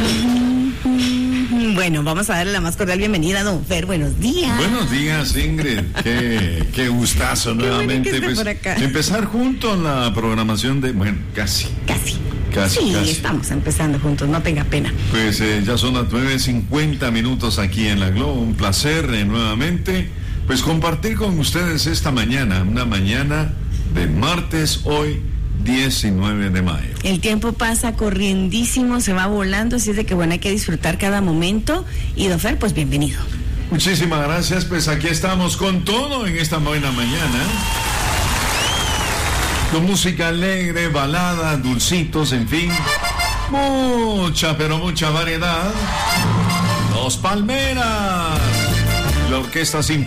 Bueno, vamos a darle la más cordial bienvenida a don Fer. Buenos días. Buenos días, Ingrid. Qué gustazo nuevamente. Bueno que esté por acá. Empezar juntos la programación de... Bueno, casi. Sí, estamos empezando juntos, no tenga pena. Pues ya son las 9:50 aquí en La Globo. Un placer nuevamente, pues compartir con ustedes esta mañana, una mañana de martes, hoy 19 de mayo. El tiempo pasa corriendísimo, se va volando, así es de que bueno, hay que disfrutar cada momento. Y don Fer, pues bienvenido. Muchísimas gracias, pues aquí estamos con todo en esta buena mañana. Con música alegre, balada, dulcitos, en fin. Mucha, pero mucha variedad. Los Palmeras. La Orquesta Sinfónica